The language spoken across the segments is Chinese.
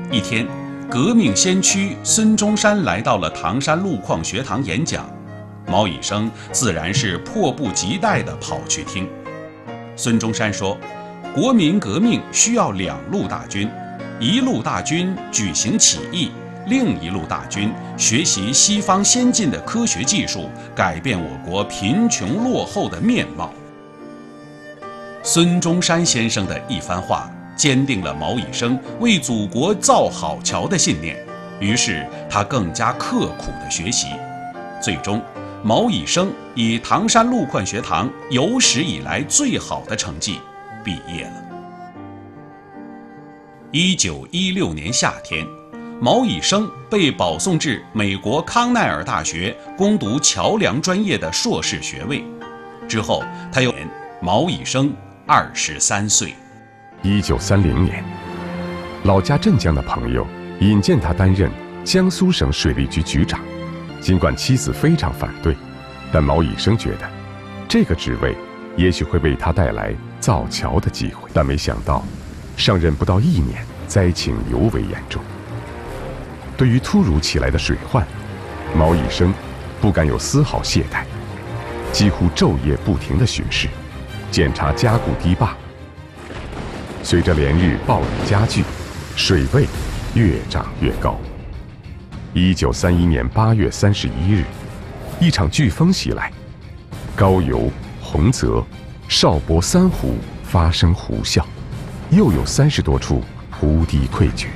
一天，革命先驱孙中山来到了唐山路矿学堂演讲，毛以生自然是迫不及待地跑去听。孙中山说，国民革命需要2路大军，一路大军举行起义，另一路大军学习西方先进的科学技术，改变我国贫穷落后的面貌。孙中山先生的一番话坚定了毛以生为祖国造好桥的信念，于是他更加刻苦地学习，最终毛以生以唐山路矿学堂有史以来最好的成绩毕业了。1916年夏天，毛以生被保送至美国康奈尔大学攻读桥梁专业的硕士学位。之后，他又毛以生23岁。 1930年，老家镇江的朋友引荐他担任江苏省水利局局长。尽管妻子非常反对，但毛以生觉得这个职位也许会为他带来造桥的机会。但没想到，上任不到1年，灾情尤为严重。对于突如其来的水患，毛以生不敢有丝毫懈怠，几乎昼夜不停地巡视，检查加固堤坝。随着连日暴雨加剧，水位越涨越高。1931年8月31日，一场飓风袭来，高邮、洪泽、邵伯3湖发生湖啸，又有30多处湖堤溃决。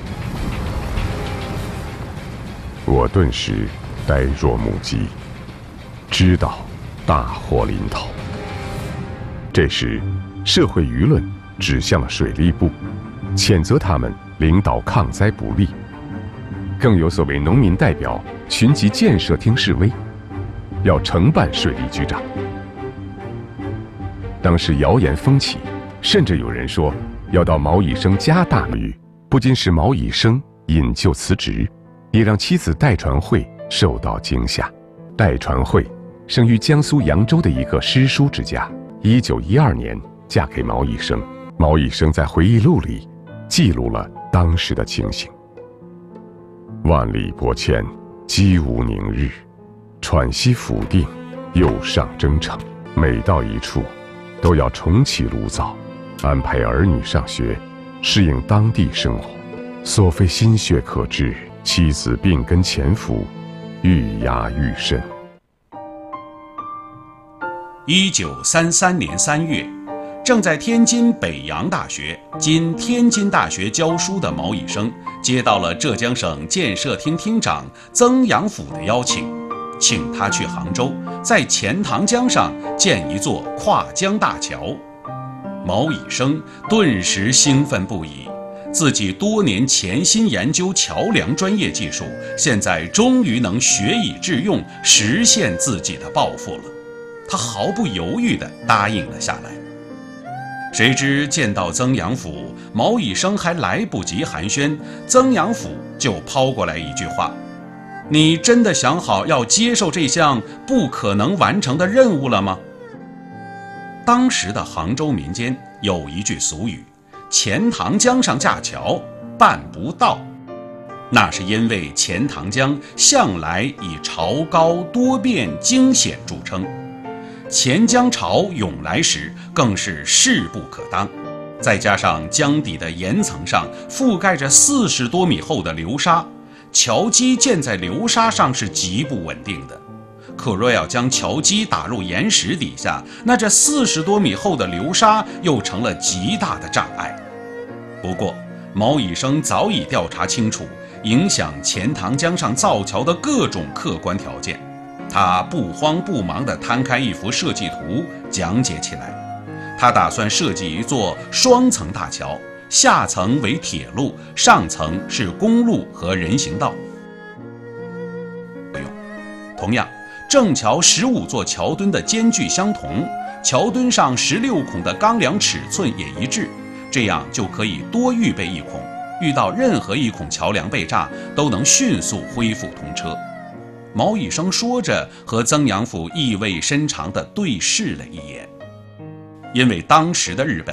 我顿时呆若木鸡，知道大祸临头。这时，社会舆论指向了水利部，谴责他们领导抗灾不力。更有所谓农民代表群集建设厅示威，要承办水利局长。当时谣言风起，甚至有人说要到毛以生家大雨，不仅使毛以生引咎辞职，也让妻子戴传慧受到惊吓。戴传慧生于江苏扬州的一个诗书之家，1912年嫁给毛以生。毛以生在回忆录里记录了当时的情形：万里波迁，机无宁日，喘息甫定，又上征程。每到一处，都要重启炉灶，安排儿女上学，适应当地生活。所非心血可治，妻子病根潜伏，愈压愈深。 1933年3月，正在天津北洋大学（今天津大学）教书的毛以生，接到了浙江省建设厅厅长曾阳甫的邀请，请他去杭州，在钱塘江上建一座跨江大桥。毛以生顿时兴奋不已，自己多年潜心研究桥梁专业技术，现在终于能学以致用，实现自己的抱负了。他毫不犹豫地答应了下来。谁知见到曾阳甫，毛以生还来不及寒暄，曾阳甫就抛过来一句话：“你真的想好要接受这项不可能完成的任务了吗？”当时的杭州民间有一句俗语：“钱塘江上架桥，办不到。”那是因为钱塘江向来以潮高多变、惊险著称。钱江潮涌来时，更是势不可当。再加上江底的岩层上覆盖着40多米厚的流沙，桥基建在流沙上是极不稳定的。可若要将桥基打入岩石底下，那这40多米厚的流沙又成了极大的障碍。不过，毛以生早已调查清楚影响钱塘江上造桥的各种客观条件。他不慌不忙地摊开一幅设计图，讲解起来。他打算设计一座双层大桥，下层为铁路，上层是公路和人行道。同样，正桥15座桥墩的间距相同，桥墩上16孔的钢梁尺寸也一致，这样就可以多预备1孔，遇到任何1孔桥梁被炸，都能迅速恢复通车。毛以生说着，和曾阳甫意味深长地对视了一眼。因为当时的日本